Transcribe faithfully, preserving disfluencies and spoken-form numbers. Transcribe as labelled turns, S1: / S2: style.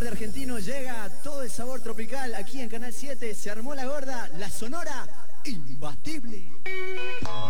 S1: tarde argentino, llega todo el sabor tropical aquí en Canal siete. Se armó la gorda, la sonora imbatible.